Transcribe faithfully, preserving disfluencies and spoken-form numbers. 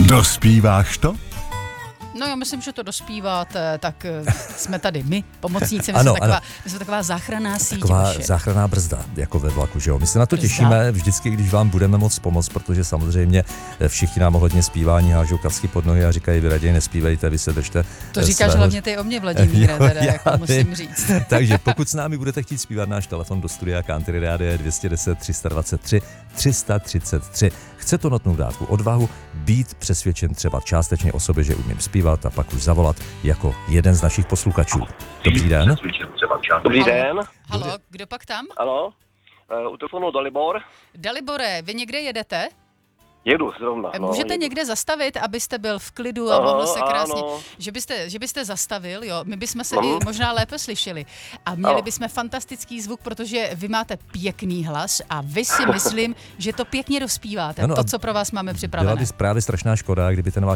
Dospíváš to? No já myslím, že to dospíváte, tak jsme tady my, pomocníci, my, ano, jsme, taková, ano. my jsme taková záchranná síť. Taková vaše. záchranná brzda, jako ve vlaku, že jo? My se na to Brzda. těšíme vždycky, když vám budeme moc pomoct, protože samozřejmě všichni nám ohledně zpívání hážou kacky pod nohy a říkají, vy raději nespívejte, vy se držte. To říkáš svého... hlavně ty o mě, Vladimíre, teda, já jako musím říct. Takže pokud s námi budete chtít zpívat, náš telefon do studia Country Radio je dvě stě deset, tři sta dvacet tři, tři sta třicet tři. Chce to notnou dávku odvahu, být přesvědčen třeba částečně o sobě, že umím zpívat a pak už zavolat jako jeden z našich posluchačů. Dobrý den. Dobrý den. Halo, kdo pak tam? Ano, uh, u telefonu Dalibor. Dalibore, vy někde jedete? Jedu zrovna. No, Můžete jedu. někde zastavit, abyste byl v klidu a Aha, mohl se krásně, ano. že byste, že byste zastavil, jo, my bychom se Ano. i možná lépe slyšeli a měli Ano. bychom fantastický zvuk, protože vy máte pěkný hlas a vy si myslím, že to pěkně dospíváte, Ano, to, a co pro vás máme Byla připravené. by právě strašná škoda, kdyby ten váš